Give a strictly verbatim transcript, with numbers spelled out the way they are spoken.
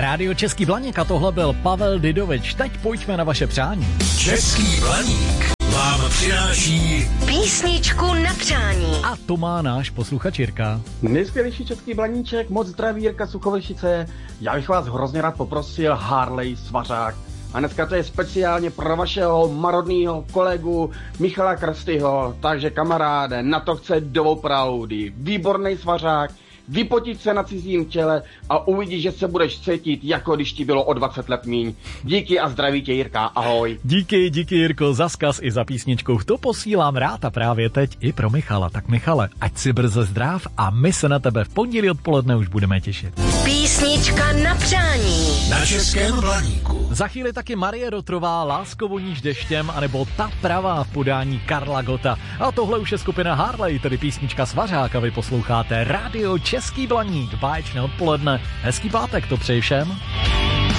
Rádio Český Blaník a tohle byl Pavel Didovič. Teď pojďme na vaše přání. Český Blaník vám přináší písničku na přání. A to má náš posluchač Jirka. Nejskvělejší český Blaníček, moc zdraví, Jirka Suchovršice. Já bych vás hrozně rád poprosil Harley Svařák. A dneska to je speciálně pro vašeho marodného kolegu Michala Krstyho. Takže kamaráde, na to chce doopravdy výborný svařák, vypotit se na cizím těle a uvidíš, že se budeš cítit, jako když ti bylo o dvacet let míň. Díky a zdraví tě, Jirka, ahoj. Díky, díky Jirko, za vzkaz i za písničku. To posílám rád a právě teď i pro Michala. Tak Michale, ať si brzo zdrav a my se na tebe v pondělí odpoledne už budeme těšit. Písnička na přání. Na Českém Blaníku. Za chvíli taky Marie Rotrová, Lásko voníš deštěm, anebo Ta pravá v podání Karla Gotta. A tohle už je skupina Harley, tedy písnička Svařáka. Vy posloucháte Rádio Český Blaník. Báječné odpoledne. Hezký pátek to přeji všem.